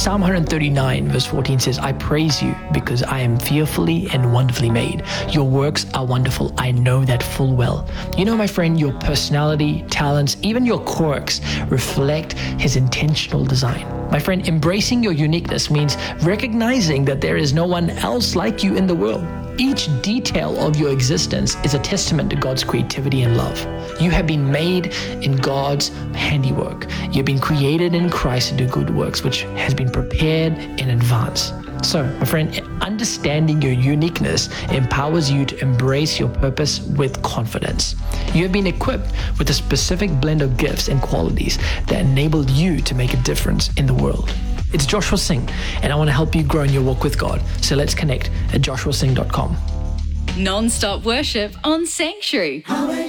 Psalm 139 verse 14 says, I praise you because I am fearfully and wonderfully made. Your works are wonderful. I know that full well. You know, my friend, your personality, talents, even your quirks reflect His intentional design. My friend, embracing your uniqueness means recognizing that there is no one else like you in the world. Each detail of your existence is a testament to God's creativity and love. You have been made in God's handiwork. You've been created in Christ to do good works, which has been prepared in advance. So, my friend, understanding your uniqueness empowers you to embrace your purpose with confidence. You have been equipped with a specific blend of gifts and qualities that enable you to make a difference in the world. It's Joshua Singh, and I want to help you grow in your walk with God. So let's connect at joshuasingh.com. Non-stop worship on Sanctuary.